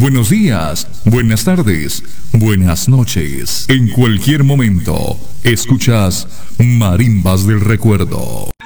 buenos días, buenas tardes, buenas noches. En cualquier momento, escuchas Marimbas del Recuerdo.